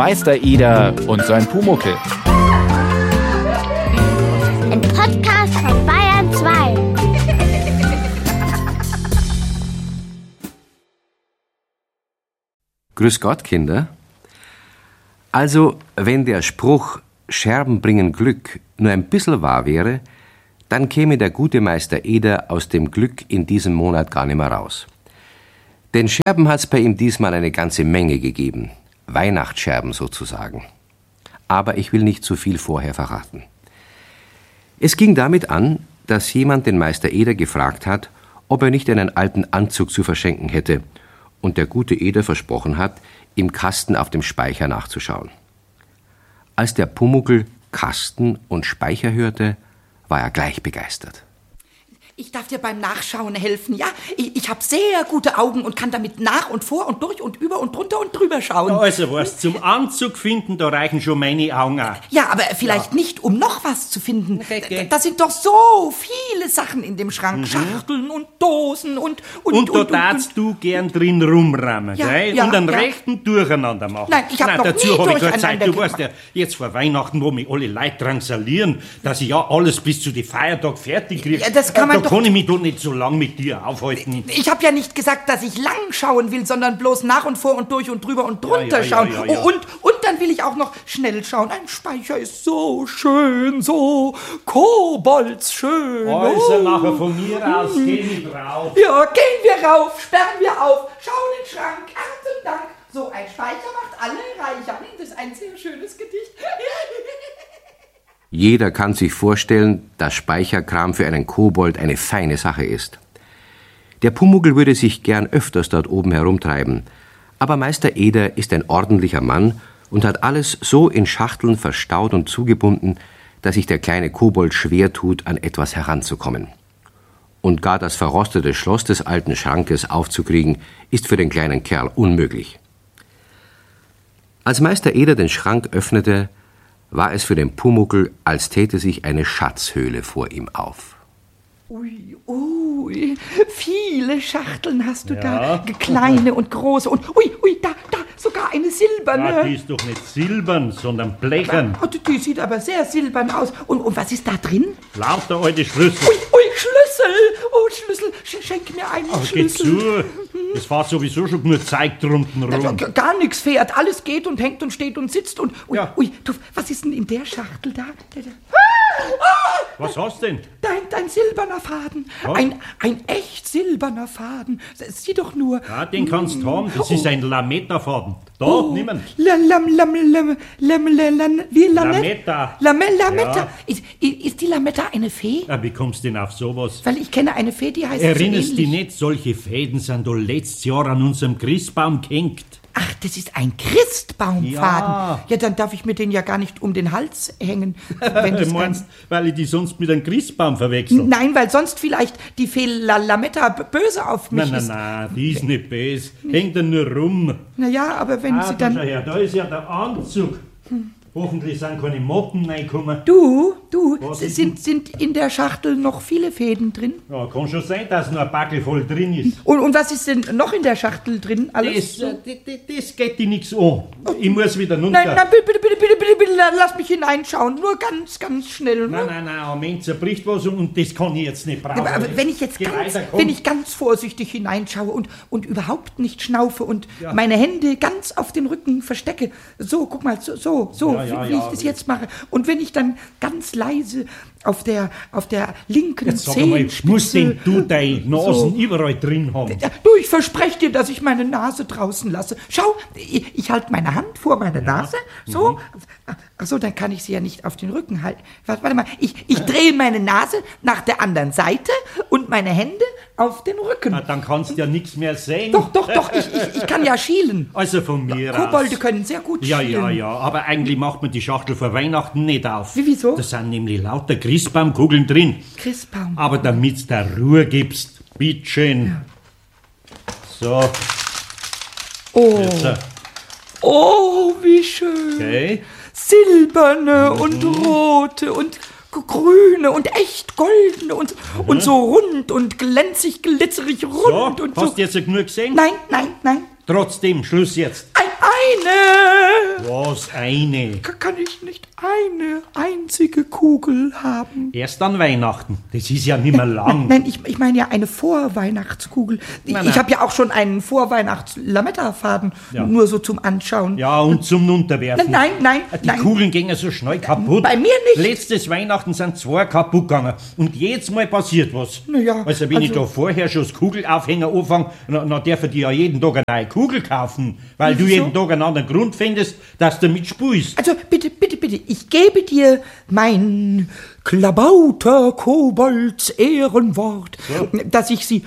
Meister Eder und sein Pumuckl. Ein Podcast von Bayern 2. Grüß Gott, Kinder. Also, wenn der Spruch Scherben bringen Glück nur ein bisschen wahr wäre, dann käme der gute Meister Eder aus dem Glück in diesem Monat gar nicht mehr raus. Denn Scherben hat's bei ihm diesmal eine ganze Menge gegeben. Weihnachtsscherben sozusagen. Aber ich will nicht zu viel vorher verraten. Es ging damit an, dass jemand den Meister Eder gefragt hat, ob er nicht einen alten Anzug zu verschenken hätte, und der gute Eder versprochen hat, im Kasten auf dem Speicher nachzuschauen. Als der Pumuckl Kasten und Speicher hörte, war er gleich begeistert. Ich darf dir beim Nachschauen helfen, ja? Ich habe sehr gute Augen und kann damit nach und vor und durch und über und drunter und drüber schauen. Also was, zum Anzug finden, da reichen schon meine Augen auch. Ja, aber vielleicht nicht, um noch was zu finden. Okay. Da sind doch so viele Sachen in dem Schrank. Schachteln und Dosen und da darfst du gern drin rumrammen, Ja, gell? ja, und einen ja. rechten Durcheinander machen. Nein, ich hab noch dazu nie hab ich keine Durcheinander Zeit. Du weißt gemacht. ja, jetzt vor Weihnachten, wo mich alle Leute drangsalieren, dass ich ja alles bis zu den Feiertag fertig kriege. Ja, das kann man da doch- kann ich mich doch nicht so lang mit dir aufhalten. Ich habe ja nicht gesagt, dass ich lang schauen will, sondern bloß nach und vor und durch und drüber und drunter Ja. schauen. Und dann will ich auch noch schnell schauen. Ein Speicher ist so schön, so koboldsschön. Also nachher von mir aus geh ich drauf. Ja, gehen wir rauf, sperren wir auf, schauen in den Schrank, Ernten Dank. So ein Speicher macht alle reicher. Das ist ein sehr schönes Gedicht. Jeder kann sich vorstellen, dass Speicherkram für einen Kobold eine feine Sache ist. Der Pumuckl würde sich gern öfters dort oben herumtreiben, aber Meister Eder ist ein ordentlicher Mann und hat alles so in Schachteln verstaut und zugebunden, dass sich der kleine Kobold schwer tut, an etwas heranzukommen. Und gar das verrostete Schloss des alten Schrankes aufzukriegen, ist für den kleinen Kerl unmöglich. Als Meister Eder den Schrank öffnete, war es für den Pumuckl, als täte sich eine Schatzhöhle vor ihm auf. Ui, viele Schachteln hast du da, kleine und große und da, sogar eine silberne. Ah, die ist doch nicht silbern, sondern blechern. Oh, die sieht aber sehr silbern aus. Und was ist da drin? Lauter alte Schlüssel. Schlüssel! Oh, Schlüssel, schenk mir einen Ach, geh Schlüssel. zu. Es war sowieso schon nur Zeug drunten rum. Gar nichts fährt, alles geht und hängt und steht und sitzt und Ja. du, was ist denn in der Schachtel da? Was hast du denn? Dein silberner Faden. Was? Ein echt silberner Faden. Sieh doch nur. Ja, den kannst du haben. Das ist ein Lametta-Faden. Da, nimm ihn. Lametta. Lametta. Ist die Lametta eine Fee? Ja, wie kommst du denn auf sowas? Weil ich kenne eine Fee, die heißt Erinnerst so dich ähnlich. nicht, solche Fäden sind da letztes Jahr an unserem Christbaum gehängt. Ach, das ist ein Christbaumfaden. Ja. Ja, dann darf ich mir den ja gar nicht um den Hals hängen. Wenn Du das meinst, weil ich die sonst mit einem Christbaum verwechsel? Nein, weil sonst vielleicht die Fee Lametta böse auf mich ist. Nein, die ist nicht böse. Hängt dann nur rum. Naja, aber wenn sie dann... Schau her, da ist ja der Anzug. Hoffentlich sind keine Motten reingekommen. Du, Was ist sind in der Schachtel noch viele Fäden drin? Ja, kann schon sein, dass noch ein Backel voll drin ist. Und was ist denn noch in der Schachtel drin? Alles? Das geht dir nichts an. Ich muss wieder runter. Nein, bitte, lass mich hineinschauen. Nur ganz, ganz schnell. Nein, am Ende zerbricht was und das kann ich jetzt nicht brauchen. Aber wenn ich jetzt Geh weiter, komm. wenn ich ganz vorsichtig hineinschaue und überhaupt nicht schnaufe und meine Hände ganz auf den Rücken verstecke, so, guck mal, so, wie ich das jetzt mache. Und wenn ich dann ganz leise auf der linken Jetzt sag einmal, muss denn Zehenspitze... du deine Nasen überall drin haben? Du, ich verspreche dir, dass ich meine Nase draußen lasse. Schau, ich halte meine Hand vor meine Nase, so. Ach so, dann kann ich sie ja nicht auf den Rücken halten. Warte mal, ich drehe meine Nase nach der anderen Seite und meine Hände auf den Rücken. Na, dann kannst du ja nichts mehr sehen. Doch, ich kann ja schielen. Also von mir Kobolde aus. können sehr gut schielen. Ja, aber eigentlich macht man die Schachtel vor Weihnachten nicht auf. Wieso? Da sind nämlich lauter Christbaumkugeln drin. Christbaum. Aber damit du da Ruhe gibst, bitteschön. So, Oh, jetzt. oh, wie schön. Okay. Silberne und rote und grüne und echt goldene und so rund und glänzig, glitzerig rund So, und hast so. du jetzt genug gesehen? Nein. Trotzdem, Schluss jetzt. Eine Was, eine? Kann ich nicht eine einzige Kugel haben? Erst an Weihnachten. Das ist ja nicht mehr lang. Nein, ich meine ja eine Vorweihnachtskugel. Ich habe ja auch schon einen Vorweihnachts-Lametta-Faden, nur so zum Anschauen. Ja, und zum Unterwerfen. Nein. Die Kugeln gingen so schnell kaputt. Bei mir nicht. Letztes Weihnachten sind 2 kaputt gegangen. Und jedes Mal passiert was. Naja, Also wenn ich da vorher schon das Kugelaufhänger anfange, dann darf ich dir ja jeden Tag eine neue Kugel kaufen. Weil du jeden Tag einen anderen Grund findest, dass du mitspielst. Also bitte, ich gebe dir mein Klabauter Kobolds Ehrenwort, dass ich sie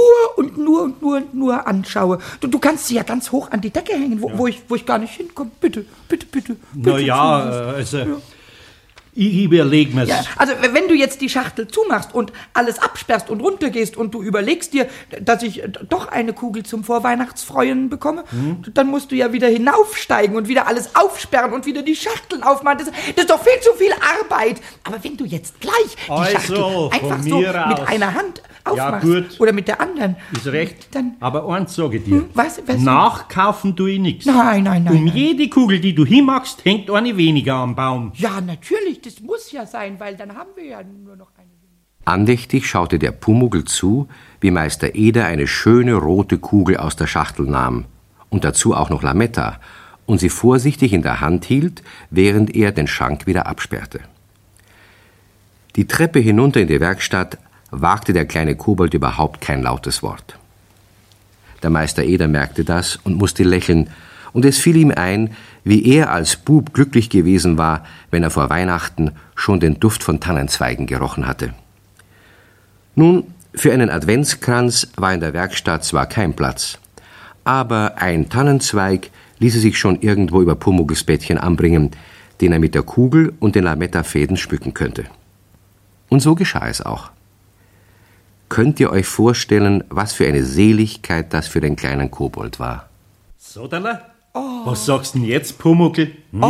nur anschaue. Du kannst sie ja ganz hoch an die Decke hängen, wo ich gar nicht hinkomme. Bitte. Naja, ich überlege mir's. Ja, also wenn du jetzt die Schachtel zumachst und alles absperrst und runtergehst und du überlegst dir, dass ich doch eine Kugel zum Vorweihnachtsfreuen bekomme, dann musst du ja wieder hinaufsteigen und wieder alles aufsperren und wieder die Schachteln aufmachen. Das ist doch viel zu viel Arbeit. Aber wenn du jetzt gleich die Schachtel einfach so mit einer Hand aufmachst oder mit der anderen. Ist recht, dann, aber eins sage ich dir. Was? Nachkaufen tue ich nichts. Nein. Jede Kugel, die du hinmachst, hängt eine weniger am Baum. Ja, natürlich, das muss ja sein, weil dann haben wir ja nur noch eine. Andächtig schaute der Pumuckl zu, wie Meister Eder eine schöne rote Kugel aus der Schachtel nahm und dazu auch noch Lametta und sie vorsichtig in der Hand hielt, während er den Schrank wieder absperrte. Die Treppe hinunter in die Werkstatt wagte der kleine Kobold überhaupt kein lautes Wort. Der Meister Eder merkte das und musste lächeln, und es fiel ihm ein, wie er als Bub glücklich gewesen war, wenn er vor Weihnachten schon den Duft von Tannenzweigen gerochen hatte. Nun, für einen Adventskranz war in der Werkstatt zwar kein Platz, aber ein Tannenzweig ließe sich schon irgendwo über Pumuckls Bettchen anbringen, den er mit der Kugel und den Lametta-Fäden schmücken könnte. Und so geschah es auch. Könnt ihr euch vorstellen, was für eine Seligkeit das für den kleinen Kobold war? So, was sagst du denn jetzt, Pumuckl?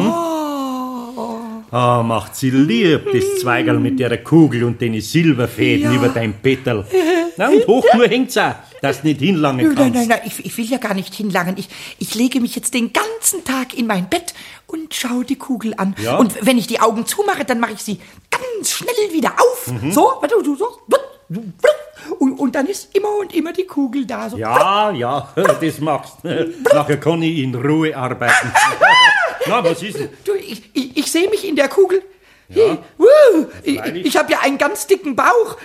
Macht sie lieb, das Zweigerl mit der Kugel und den Silberfäden über dein Bettel. Na, und hoch nur hängt's auch, dass du nicht hinlangen kannst. Nein, ich will ja gar nicht hinlangen. Ich lege mich jetzt den ganzen Tag in mein Bett und schaue die Kugel an. Ja? Und wenn ich die Augen zumache, dann mache ich sie ganz schnell wieder auf. So, und dann ist immer die Kugel da. So. Ja, das machst du. Nachher kann ich in Ruhe arbeiten. Na, was ist denn? Du, ich sehe mich in der Kugel. Ja. Ich habe ja einen ganz dicken Bauch.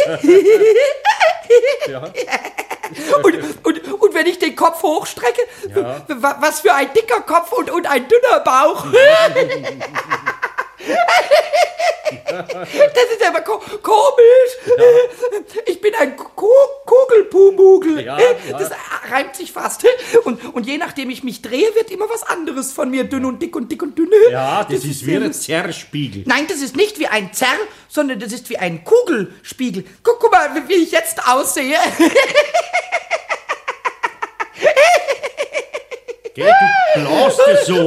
Ja. Und wenn ich den Kopf hochstrecke, was für ein dicker Kopf und ein dünner Bauch. Das ist aber komisch. Ja. Ich bin ein Kugelpumugel. Ja. Das reimt sich fast. Und je nachdem ich mich drehe, wird immer was anderes von mir. Dünn und dick und dick und dünn. Ja, das ist wie ein Zerrspiegel. Nein, das ist nicht wie ein Zerr, sondern das ist wie ein Kugelspiegel. Guck mal, wie ich jetzt aussehe. Geh, du blast ja so.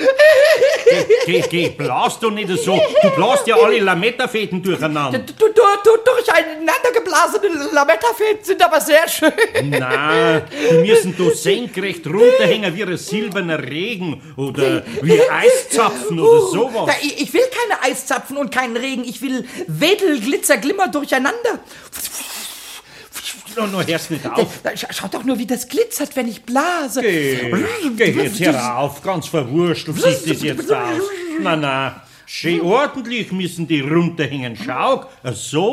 Geh, blast doch nicht so. Du blast ja alle Lametta-Fäden durcheinander. Durch einander geblasene Lametta-Fäden sind aber sehr schön. Nein, die müssen da senkrecht runterhängen wie ein silberner Regen oder wie Eiszapfen oder sowas. Ich will keine Eiszapfen und keinen Regen. Ich will Wedel, Glitzer, Glimmer durcheinander. No, hörst nicht auf. Schau doch nur, wie das glitzert, wenn ich blase. Geh jetzt herauf, ganz verwurschtelt sieht das jetzt aus. Na, schön ordentlich müssen die runterhängen. Schau, so.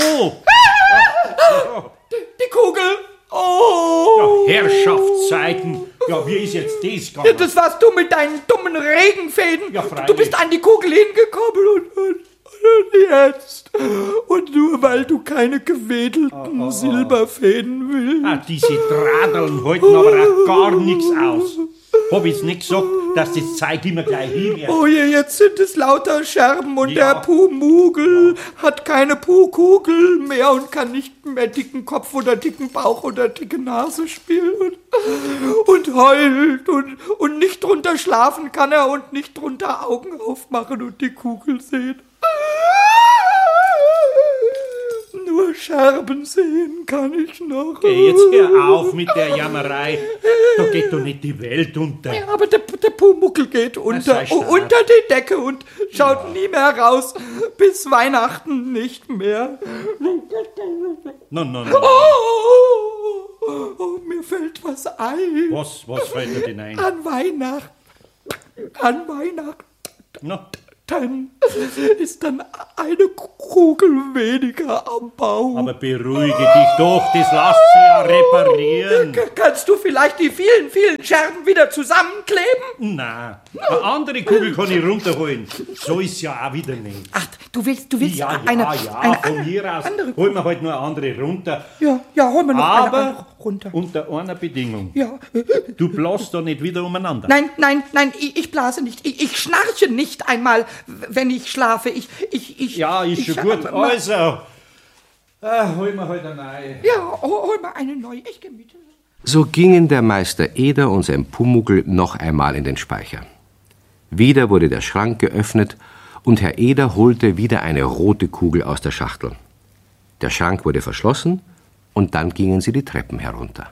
Die Kugel. Oh. Ja, Herrschaftszeiten. Ja, wie ist jetzt das gegangen? Ja, das warst du mit deinen dummen Regenfäden. Ja, freilich. Du bist an die Kugel hingekommen und jetzt. Und nur weil du keine gewedelten Silberfäden willst. Diese Dradeln halten aber auch gar nichts aus. Hab ich's nicht gesagt, dass das Zeug immer gleich hinwirft? Oh je, jetzt sind es lauter Scherben und der Pumugel hat keine Puhkugel mehr und kann nicht mehr dicken Kopf oder dicken Bauch oder dicke Nase spielen und heult und nicht drunter schlafen kann er und nicht drunter Augen aufmachen und die Kugel sehen. Nur Scherben sehen kann ich noch. Geh, jetzt hör auf mit der Jammerei. Da geht doch nicht die Welt unter. Ja, aber der Pumuckl geht unter die Decke und schaut nie mehr raus. Bis Weihnachten nicht mehr. No. Oh, mir fällt was ein. Was fällt dir denn ein? An Weihnachten. No. Dann ist dann eine Kugel weniger am Baum. Aber beruhige dich doch, das lässt sich ja reparieren. Kannst du vielleicht die vielen, vielen Scherben wieder zusammenkleben? Nein, eine andere Kugel kann ich runterholen. So ist ja auch wieder nicht. Ach, du willst Ja, eine von mir aus andere holen wir halt nur eine andere runter. Ja, holen wir noch eine andere Aber runter. unter einer Bedingung. Ja. Du blasst da nicht wieder umeinander. Nein, ich blase nicht. Ich schnarche nicht einmal, wenn ich schlafe. Ja, ist schon gut. Also, holen wir halt eine neue. Ja, hol mal eine neue. Ich gehe mit. So gingen der Meister Eder und sein Pumuckl noch einmal in den Speicher. Wieder wurde der Schrank geöffnet und Herr Eder holte wieder eine rote Kugel aus der Schachtel. Der Schrank wurde verschlossen und dann gingen sie die Treppen herunter.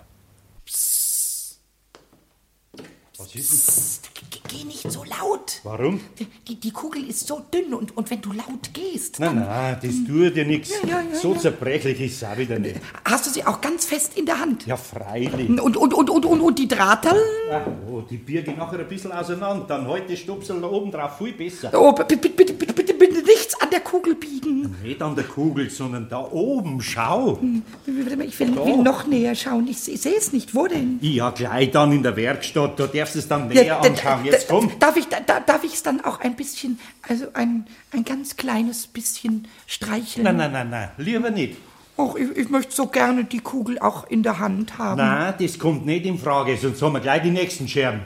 Was ist denn? Geh nicht so laut. Warum? Die Kugel ist so dünn und wenn du laut gehst... Nein, das tut dir nichts. Ja. So zerbrechlich ist es auch wieder nicht. Hast du sie auch ganz fest in der Hand? Ja, freilich. Und die Drahterl? Oh, die birge ich nachher ein bisschen auseinander. Dann halt die Stupsel da oben drauf viel besser. Oh, bitte nichts an der Kugel biegen. Nicht an der Kugel, sondern da oben. Schau. Ich will noch näher schauen. Ich sehe es nicht. Wo denn? Ja, gleich dann in der Werkstatt. Da darfst du es dann näher anschauen. Jetzt komm. Darf ich es dann auch ein bisschen, also ein ganz kleines bisschen streicheln? Nein, lieber nicht. Och, ich möchte so gerne die Kugel auch in der Hand haben. Nein, das kommt nicht in Frage, sonst haben wir gleich die nächsten Scherben.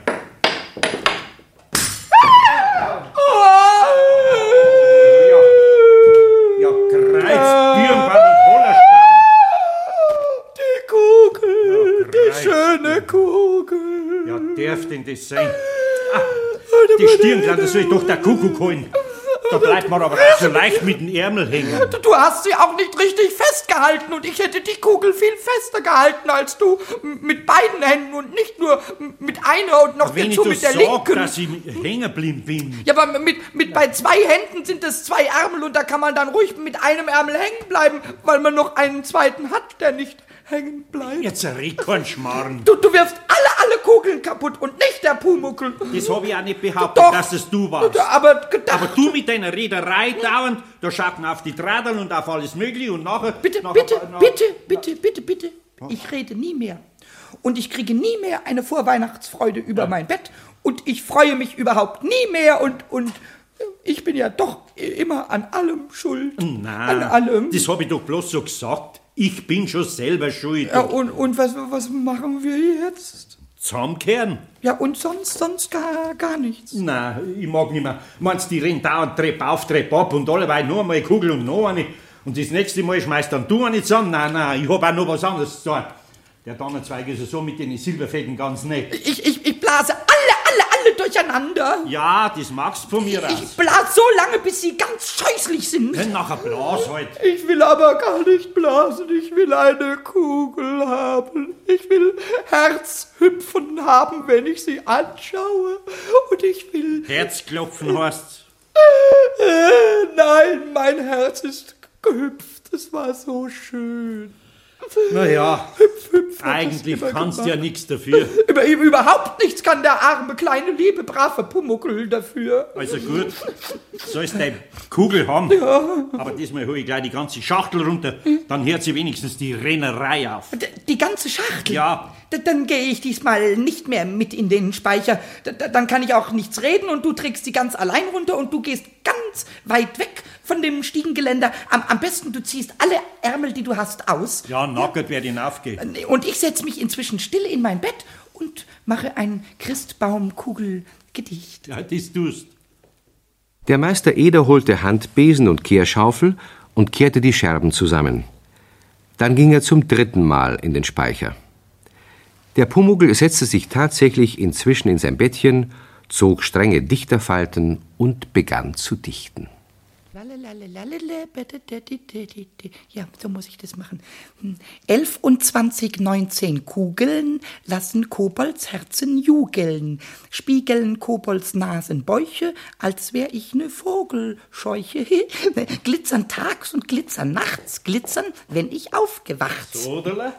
Ja, Kreuz, Birnbaum und Hollerstein. Die Kugel, die schöne Kugel. Ja, darf denn das sein? Die Stirnklander soll ich doch der Kuckuck holen. Da bleibt man aber auch so leicht mit dem Ärmel hängen. Du hast sie auch nicht richtig festgehalten und ich hätte die Kugel viel fester gehalten als du. Mit beiden Händen und nicht nur mit einer und noch Wenn dazu ich mit der sag, linken. dass ich hängen geblieben bin. Ja, aber bei 2 Händen sind es 2 Ärmel und da kann man dann ruhig mit einem Ärmel hängen bleiben, weil man noch einen zweiten hat, der nicht hängen bleibt. Jetzt red kein Schmarrn. Du wirfst alle Kugeln kaputt und nicht der Pumuckl. Das habe ich auch nicht behauptet, Doch. dass es du warst. Aber du mit deiner Rederei dauernd, da schaut man auf die Dradeln und auf alles Mögliche und nachher... Bitte. Ich rede nie mehr. Und ich kriege nie mehr eine Vorweihnachtsfreude über mein Bett. Und ich freue mich überhaupt nie mehr und ich bin ja doch immer an allem schuld. Nein, an allem. das habe ich doch bloß so gesagt. Ich bin schon selber schuld. Ja, und was machen wir jetzt? Zusammenkehren? Ja, und sonst gar nichts. Nein, ich mag nicht mehr. Meinst du, die rennen dauernd Treppe auf, Treppe ab und alleweil noch einmal eine Kugel und noch eine. Und das nächste Mal schmeißt dann du eine zusammen. Nein, ich hab auch noch was anderes zu tun. Der Tannenzweig ist ja so mit den Silberfäden ganz nett. Ich blase alle durcheinander. Ja, das magst du von mir aus. Ich blase so lange, bis sie ganz scheußlich sind. Dann nachher blas halt. Ich will aber gar nicht blasen. Ich will eine Kugel haben. Ich will Herzhüpfen haben, wenn ich sie anschaue. Und ich will... Herzklopfen heißt's. Nein, mein Herz ist gehüpft. Es war so schön. Naja, Hüpf, eigentlich kannst du ja nichts dafür. Überhaupt nichts kann der arme, kleine, liebe, brave Pumuckl dafür. Also gut, sollst deine Kugel haben. Ja. Aber diesmal hole ich gleich die ganze Schachtel runter. Dann hört sie wenigstens die Rennerei auf. Die ganze Schachtel? Ja. Dann gehe ich diesmal nicht mehr mit in den Speicher. Dann kann ich auch nichts reden und du trägst sie ganz allein runter und du gehst ganz weit weg von dem Stiegengeländer. Am besten, du ziehst alle Ärmel, die du hast, aus. Ja, nackert werde ich hinaufgehen. Und ich setze mich inzwischen still in mein Bett und mache ein Christbaumkugelgedicht. Ja, das tust. Der Meister Eder holte Handbesen und Kehrschaufel und kehrte die Scherben zusammen. Dann ging er zum 3. Mal in den Speicher. Der Pumuckl setzte sich tatsächlich inzwischen in sein Bettchen, zog strenge Dichterfalten und begann zu dichten. Ja, so muss ich das machen. 11 und 20, 19 Kugeln lassen Kobolds Herzen jugeln, spiegeln Kobolds Nasenbäuche, als wär ich ne Vogelscheuche. Glitzern tags und glitzern nachts, glitzern, wenn ich aufgewacht. So, oder?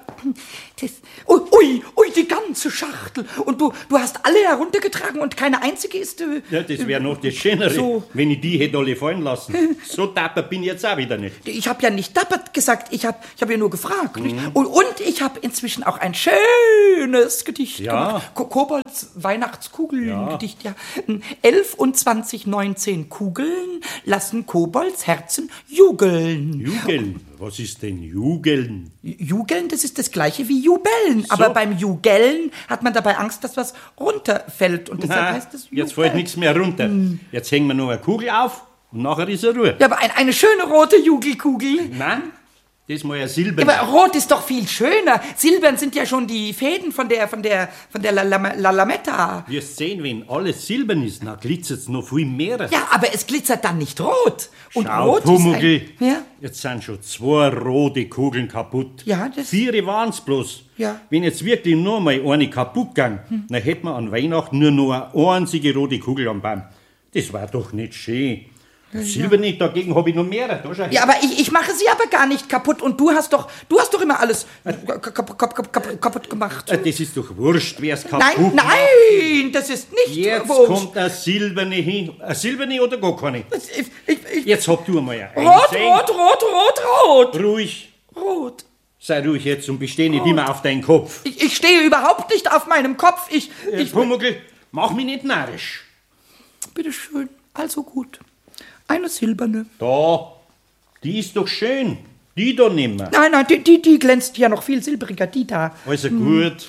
Ui, die ganze Schachtel. Und du hast alle heruntergetragen und keine einzige ist... Ja, das wäre noch das Schönere, so. wenn ich die hätte alle fallen lassen. So dapper bin ich jetzt auch wieder nicht. Ich habe ja nicht dappert gesagt, ich hab ja nur gefragt. Nicht? Und ich habe inzwischen auch ein schönes Gedicht gemacht. Kobolds Weihnachtskugeln-Gedicht, ja. 11 und 20, 19 Kugeln lassen Kobolds Herzen jugeln. Jugeln? Was ist denn Jugeln? Jugeln, das ist das gleiche wie Jubeln. Aber beim Jugeln hat man dabei Angst, dass was runterfällt. Und deshalb heißt es Jubeln. Jetzt fällt nichts mehr runter. Jetzt hängen wir noch eine Kugel auf und nachher ist er Ruhe. Ja, aber eine schöne rote Jugelkugel. Nein, das mal ein Silber. Ja, aber rot ist doch viel schöner. Silbern sind ja schon die Fäden von der Lametta. Wirst sehen, wenn alles silbern ist, dann glitzert's noch viel mehr. Ja, aber es glitzert dann nicht rot. Und Schau, rot Pumuckl, ist ja? Jetzt sind schon 2 rote Kugeln kaputt. Ja, das... 4 waren's bloß. Ja. Wenn jetzt wirklich nur mal eine kaputt ging, dann hätten wir an Weihnachten nur noch eine einzige rote Kugel am Baum. Das war doch nicht schön. Silber nicht, dagegen habe ich noch mehr. Da schau her. Ja, aber ich mache sie aber gar nicht kaputt. Und du hast doch immer alles kaputt gemacht. Das ist doch wurscht, wer's kaputt Nein, das ist nicht Jetzt wurscht. kommt eine silberne hin. Eine silberne oder gar keine? Jetzt habt du einmal eine. Rot. Ruhig. Rot. Sei ruhig jetzt und besteh nicht immer auf deinen Kopf. Ich stehe überhaupt nicht auf meinem Kopf. Pumuckl, mach mich nicht narrisch. Bitte schön, also gut. Eine silberne. Da, die ist doch schön. Die da nehmen wir. Nein, die glänzt ja noch viel silbriger, die da. Also gut.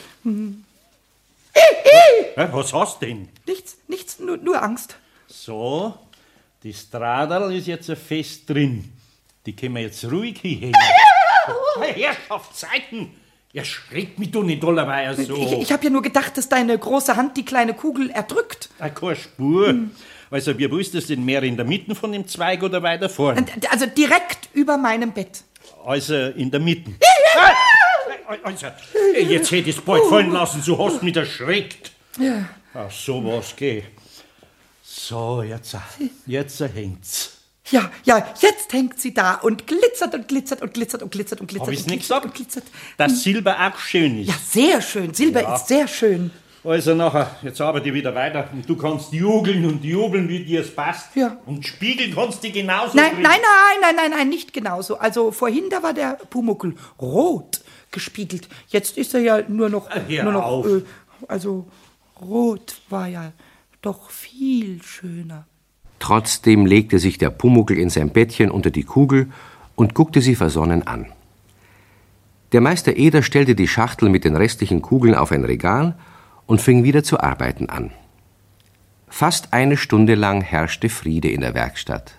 Was hast du denn? Nichts, nur Angst. So, die Stradal ist jetzt fest drin. Die können wir jetzt ruhig hinhängen. Herrschaftszeiten! Erschreckt mich doch nicht allerweil so. Ich habe ja nur gedacht, dass deine große Hand die kleine Kugel erdrückt. Keine Spur. Also, wie willst du das denn mehr in der Mitte von dem Zweig oder weiter vorne? Also direkt über meinem Bett. Also in der Mitte. Also, jetzt hätte ich es bald fallen lassen, so hast du mich erschreckt. Ja. Ach, so was geht. So, jetzt hängt's. Ja, jetzt hängt sie da und glitzert und glitzert und glitzert und glitzert und glitzert. Hab ich's und nicht glitzert gesagt? Dass Silber auch schön ist. Ja, sehr schön. Silber ist sehr schön. Also nachher, jetzt arbeite ich wieder weiter und du kannst jugeln und jubeln, wie dir es passt. Ja. Und spiegeln kannst du genauso. Nein, nicht genauso. Also vorhin, da war der Pumuckl rot gespiegelt. Jetzt ist er ja nur noch... also rot war ja doch viel schöner. Trotzdem legte sich der Pumuckl in sein Bettchen unter die Kugel und guckte sie versonnen an. Der Meister Eder stellte die Schachtel mit den restlichen Kugeln auf ein Regal und fing wieder zu arbeiten an. Fast eine Stunde lang herrschte Friede in der Werkstatt.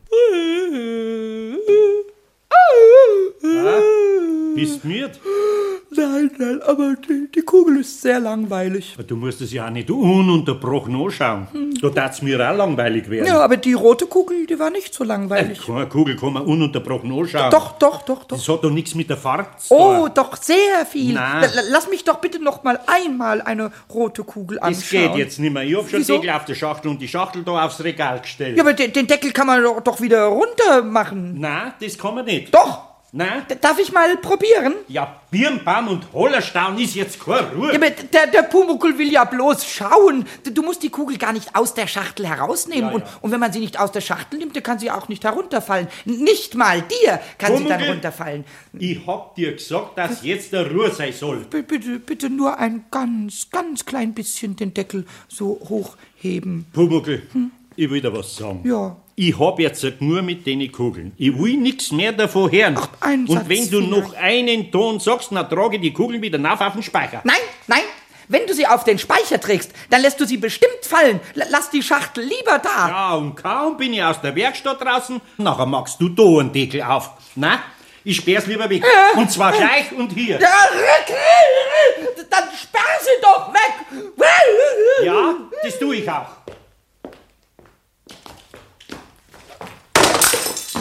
Bist du müde? Nein, aber die Kugel ist sehr langweilig. Du musst es ja auch nicht ununterbrochen anschauen. Da darf's mir auch langweilig werden. Ja, aber die rote Kugel, die war nicht so langweilig. Keine Kugel kann man ununterbrochen anschauen. Doch. Das hat doch nichts mit der Farbe zu Oh, tun. doch, sehr viel. Nein. Lass mich doch bitte noch mal einmal eine rote Kugel anschauen. Das geht jetzt nicht mehr. Ich hab schon Wieso? Deckel auf der Schachtel und die Schachtel da aufs Regal gestellt. Ja, aber den Deckel kann man doch wieder runter machen. Nein, das kann man nicht. Doch. Nein? Darf ich mal probieren? Ja, Birnbaum und Hollerstaun ist jetzt keine Ruhe. Ja, aber der Pumuckl will ja bloß schauen. Du musst die Kugel gar nicht aus der Schachtel herausnehmen. Ja. Und wenn man sie nicht aus der Schachtel nimmt, dann kann sie auch nicht herunterfallen. Nicht mal dir kann sie dann Pumuckl, runterfallen. Ich hab dir gesagt, dass jetzt der Ruhe sein soll. Bitte nur ein ganz klein bisschen den Deckel so hochheben. Pumuckl, ich will dir was sagen. Ja. Ich hab jetzt nur mit den Kugeln. Ich will nichts mehr davon hören. Ach, einen und Satz wenn du vielleicht. noch einen Ton sagst, dann trage ich die Kugeln wieder auf den Speicher. Nein. Wenn du sie auf den Speicher trägst, dann lässt du sie bestimmt fallen. Lass die Schachtel lieber da. Ja, und kaum bin ich aus der Werkstatt draußen, nachher machst du da einen Deckel auf. Na, ich sperr's lieber weg. Und zwar gleich und hier. Ja, dann sperr sie doch weg. Ja, das tue ich auch.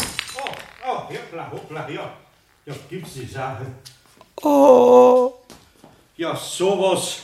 Oh, hoppla, ja. Ja, gibt's die Sache. Oh, Ja, sowas.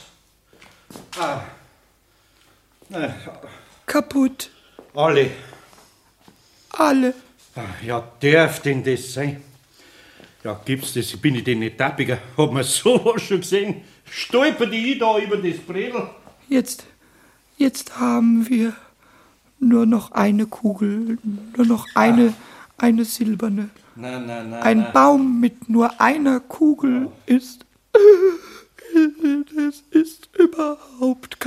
kaputt. Alle. Alle. Ja, darf denn das sein? Ja, gibt's das? Bin ich denn nicht tappiger? Hab man sowas schon gesehen? Stolper die da über das Bredel? Jetzt haben wir nur noch eine Kugel, nur noch eine silberne. Na. Ein Baum mit nur einer Kugel ist... Das ist überhaupt